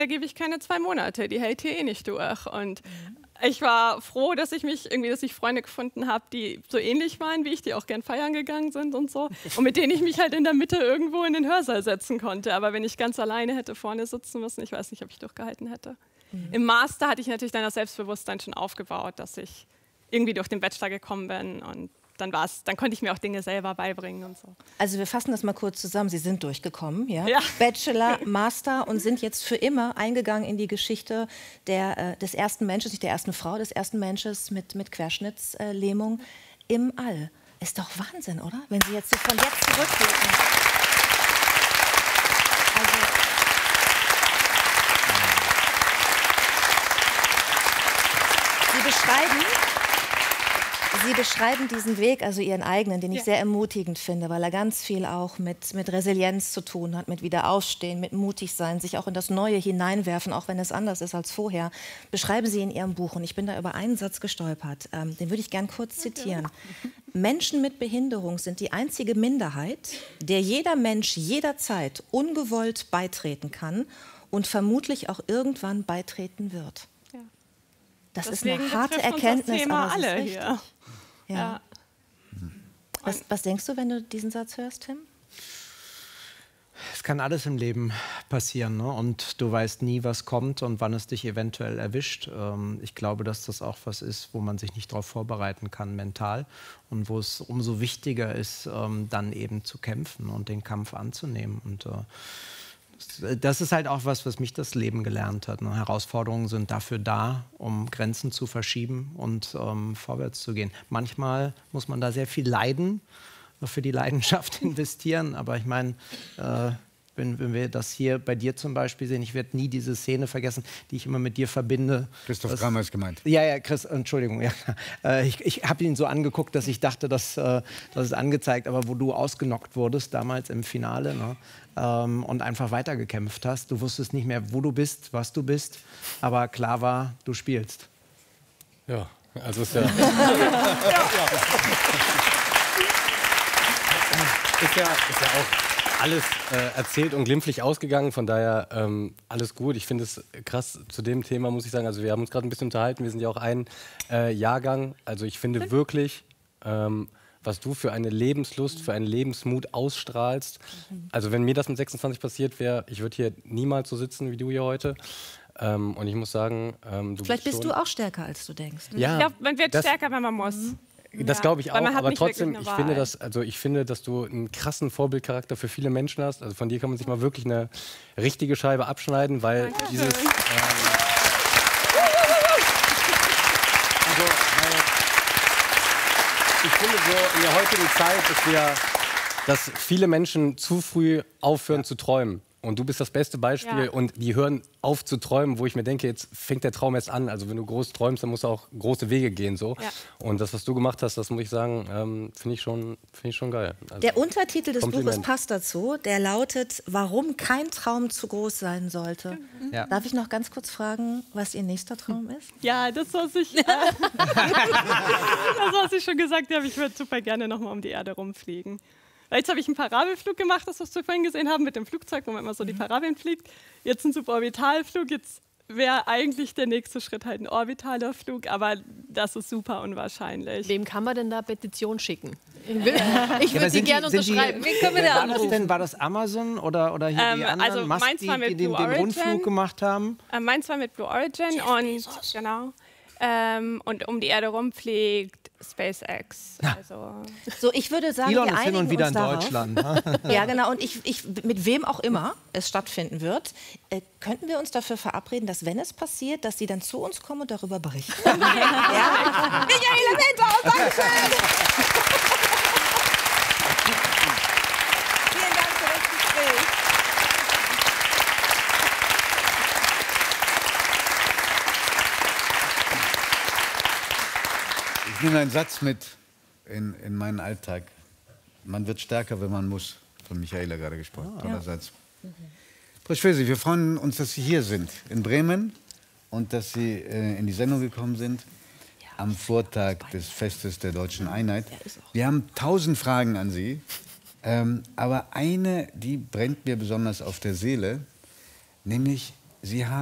gebe ich keine 2 Monate, die hält hier eh nicht durch. Und ich war froh, dass ich Freunde gefunden habe, die so ähnlich waren wie ich, die auch gern feiern gegangen sind und so. Und mit denen ich mich halt in der Mitte irgendwo in den Hörsaal setzen konnte. Aber wenn ich ganz alleine hätte vorne sitzen müssen, ich weiß nicht, ob ich durchgehalten hätte. Im Master hatte ich natürlich dann das Selbstbewusstsein schon aufgebaut, dass ich irgendwie durch den Bachelor gekommen bin und dann konnte ich mir auch Dinge selber beibringen und so. Also wir fassen das mal kurz zusammen. Sie sind durchgekommen, ja? Ja. Bachelor, Master und sind jetzt für immer eingegangen in die Geschichte des ersten Menschen, nicht der ersten Frau, des ersten Menschen mit Querschnittslähmung im All. Ist doch Wahnsinn, oder? Wenn Sie jetzt so von jetzt zurückblicken. Sie beschreiben diesen Weg, also Ihren eigenen, den ich sehr ermutigend finde, weil er ganz viel auch mit Resilienz zu tun hat, mit Wiederaufstehen, mit mutig sein, sich auch in das Neue hineinwerfen, auch wenn es anders ist als vorher. Beschreiben Sie in Ihrem Buch, und ich bin da über einen Satz gestolpert, den würde ich gern kurz zitieren. Menschen mit Behinderung sind die einzige Minderheit, der jeder Mensch jederzeit ungewollt beitreten kann und vermutlich auch irgendwann beitreten wird. Das Deswegen ist eine harte betrifft uns Erkenntnis, das Thema aber es ist alle richtig. hier. Ja. Was denkst du, wenn du diesen Satz hörst, Tim? Es kann alles im Leben passieren, ne? Und du weißt nie, was kommt und wann es dich eventuell erwischt. Ich glaube, dass das auch was ist, wo man sich nicht darauf vorbereiten kann mental und wo es umso wichtiger ist, dann eben zu kämpfen und den Kampf anzunehmen. Und das ist halt auch was mich das Leben gelernt hat. Ne? Herausforderungen sind dafür da, um Grenzen zu verschieben und vorwärts zu gehen. Manchmal muss man da sehr viel leiden, für die Leidenschaft investieren. Aber ich meine, wenn wir das hier bei dir zum Beispiel sehen, ich werde nie diese Szene vergessen, die ich immer mit dir verbinde. Christoph Kramer ist gemeint. Ja, Chris, Entschuldigung. Ja. Ich habe ihn so angeguckt, dass ich dachte, das ist angezeigt, aber wo du ausgenockt wurdest, damals im Finale, ne? Und einfach weitergekämpft hast. Du wusstest nicht mehr, wo du bist, was du bist, aber klar war, du spielst. Ja, also ist ja... Ist ja auch alles erzählt und glimpflich ausgegangen, von daher alles gut. Ich finde es krass zu dem Thema, muss ich sagen, also wir haben uns gerade ein bisschen unterhalten, wir sind ja auch ein Jahrgang, also ich finde wirklich, was du für eine Lebenslust, für einen Lebensmut ausstrahlst, also wenn mir das mit 26 passiert wäre, ich würde hier niemals so sitzen wie du hier heute. Und ich muss sagen, Vielleicht bist du auch stärker, als du denkst. Ne? Ja, Ich glaube, man wird stärker, wenn man muss. Das glaube ich auch, aber trotzdem, ich finde, dass du einen krassen Vorbildcharakter für viele Menschen hast. Also von dir kann man sich mal wirklich eine richtige Scheibe abschneiden, weil dieses... ich finde so in der heutigen Zeit, dass viele Menschen zu früh aufhören zu träumen. Und du bist das beste Beispiel und die hören auf zu träumen, wo ich mir denke, jetzt fängt der Traum erst an. Also wenn du groß träumst, dann musst du auch große Wege gehen. So. Ja. Und das, was du gemacht hast, das muss ich sagen, finde ich schon geil. Also, der Untertitel des Buches passt dazu, der lautet, warum kein Traum zu groß sein sollte. Ja. Darf ich noch ganz kurz fragen, was Ihr nächster Traum ist? Ja, das, was ich schon gesagt habe, ich würde super gerne noch mal um die Erde rumfliegen. Jetzt habe ich einen Parabelflug gemacht, das was wir vorhin gesehen haben, mit dem Flugzeug, wo man immer so die Parabeln fliegt. Jetzt ein Suborbitalflug, jetzt wäre eigentlich der nächste Schritt halt ein orbitaler Flug, aber das ist super unwahrscheinlich. Wem kann man denn da Petition schicken? Ich würde die gerne unterschreiben. Wen können wir da anrufen? War das Amazon oder hier die anderen also Musk, die den Rundflug gemacht haben? Meins war mit Blue Origin und um die Erde rumfliegt SpaceX. Also. So, ich würde sagen, Elon wir ist hin und wieder in darauf. Deutschland. Ja, genau. Und mit wem auch immer es stattfinden wird, könnten wir uns dafür verabreden, dass, wenn es passiert, dass Sie dann zu uns kommen und darüber berichten. Ja? Michaela Wendhaus, Dankeschön! Vielen Dank für das Gespräch. Ich nehme einen Satz mit in meinen Alltag. Man wird stärker, wenn man muss. Von Michaela gerade gesprochen. Toller Satz. Frau Schwesi, wir freuen uns, dass Sie hier sind, in Bremen. Und dass Sie in die Sendung gekommen sind. Am Vortag des Festes der Deutschen Einheit. Wir haben 1000 Fragen an Sie. Aber eine, die brennt mir besonders auf der Seele. Nämlich, Sie haben